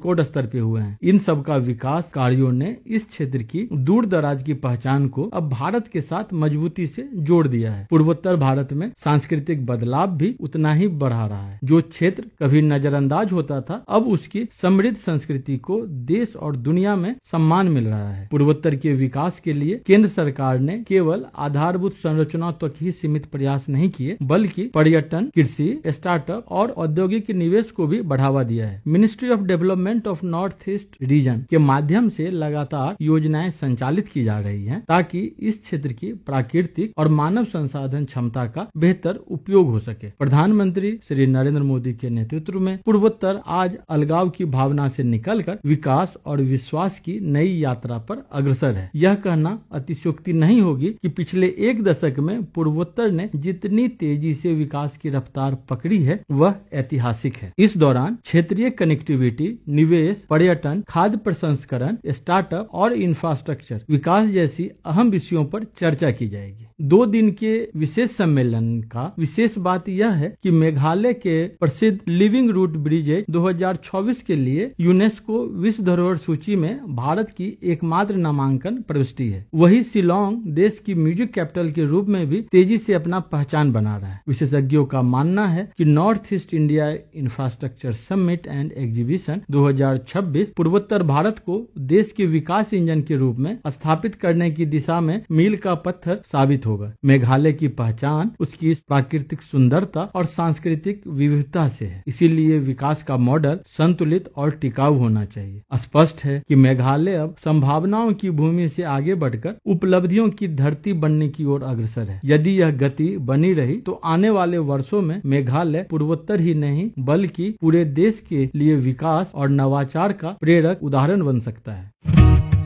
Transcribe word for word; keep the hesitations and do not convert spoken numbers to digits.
Record स्तर पे हुए हैं। इन सब का विकास कार्यों ने इस क्षेत्र की दूर दराज की पहचान को अब भारत के साथ मजबूती से जोड़ दिया है। पूर्वोत्तर भारत में सांस्कृतिक बदलाव भी उतना ही बढ़ा रहा है। जो क्षेत्र कभी नजरअंदाज होता था, अब उसकी समृद्ध संस्कृति को देश और दुनिया में सम्मान मिल रहा है। पूर्वोत्तर के विकास के लिए केंद्र सरकार ने केवल आधारभूत संरचना तक ही सीमित प्रयास नहीं किए, बल्कि पर्यटन, कृषि, स्टार्टअप और औद्योगिक निवेश को भी बढ़ावा दिया है। Ministry of development of north east region के माध्यम से लगातार योजनाएं संचालित की जा रही हैं, ताकि इस क्षेत्र की प्राकृतिक और मानव संसाधन क्षमता का बेहतर उपयोग हो सके। प्रधानमंत्री श्री नरेंद्र मोदी के नेतृत्व में पूर्वोत्तर आज अलगाव की भावना से निकलकर विकास और विश्वास की नई यात्रा पर अग्रसर है। यह कहना अतिशयोक्ति नहीं होगी कि पिछले एक दशक में पूर्वोत्तर ने जितनी तेजी से विकास की रफ्तार पकड़ी है, वह ऐतिहासिक है। इस दौरान क्षेत्रीय कनेक्टिविटी, निवेश, पर्यटन, खाद्य प्रसंस्करण, स्टार्टअप और इंफ्रास्ट्रक्चर विकास जैसी अहम विषयों पर चर्चा की जाएगी। दो दिन के विशेष सम्मेलन का विशेष बात यह है कि मेघालय के प्रसिद्ध लिविंग रूट ब्रिजेज दो हज़ार चौबीस के लिए यूनेस्को विश्व धरोहर सूची में भारत की एकमात्र नामांकन प्रविष्टि है। वही शिलोंग देश की म्यूजिक कैपिटल के रूप में भी तेजी से अपना पहचान बना रहा है। विशेषज्ञों का मानना है कि north east India infrastructure summit and exhibition दो हज़ार छब्बीस पूर्वोत्तर भारत को देश के विकास इंजन के रूप में स्थापित करने की दिशा में मील का पत्थर साबित होगा। मेघालय की पहचान उसकी प्राकृतिक सुंदरता और सांस्कृतिक विविधता से है, इसीलिए विकास का मॉडल संतुलित और टिकाऊ होना चाहिए। स्पष्ट है कि मेघालय अब संभावनाओं की भूमि से आगे बढ़कर उपलब्धियों की धरती बनने की ओर अग्रसर है। यदि यह गति बनी रही तो आने वाले वर्षों में मेघालय पूर्वोत्तर ही नहीं बल्कि पूरे देश के लिए विकास और नवाचार का प्रेरक उदाहरण बन सकता है।